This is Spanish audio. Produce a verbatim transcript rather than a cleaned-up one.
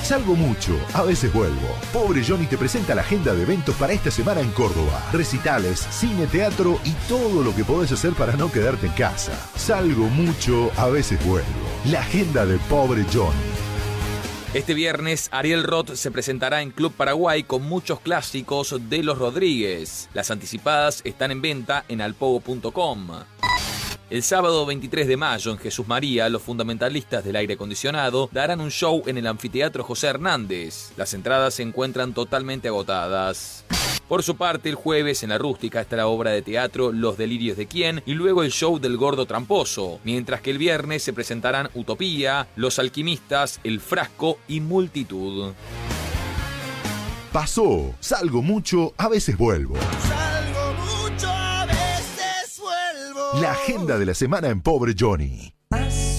Salgo mucho, a veces vuelvo. Pobre Johnny te presenta la agenda de eventos para esta semana en Córdoba. Recitales, cine, teatro y todo lo que podés hacer para no quedarte en casa. Salgo mucho, a veces vuelvo. La agenda de Pobre Johnny. Este viernes, Ariel Roth se presentará en Club Paraguay con muchos clásicos de Los Rodríguez. Las anticipadas están en venta en alpogo punto com. El sábado veintitrés de mayo en Jesús María, los fundamentalistas del aire acondicionado darán un show en el anfiteatro José Hernández. Las entradas se encuentran totalmente agotadas. Por su parte, el jueves en La Rústica está la obra de teatro Los Delirios de Quién y luego el show del Gordo Tramposo, mientras que el viernes se presentarán Utopía, Los Alquimistas, El Frasco y Multitud. Pasó, salgo mucho, a veces vuelvo. Salgo mucho, a veces vuelvo. La agenda de la semana en Pobre Johnny.